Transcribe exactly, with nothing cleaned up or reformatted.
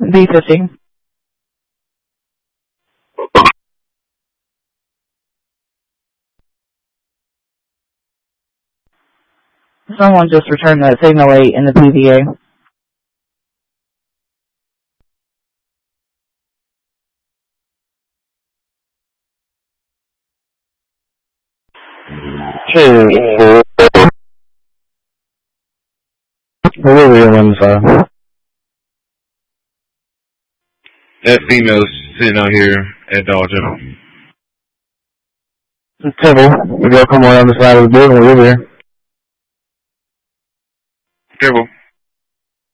B fifty. Someone just returned that signal eight in the P V A. Hey, where were you on the That female's sitting out here at Dollar General. Tibble, we gotta come around the side of the building, we're over here. Careful.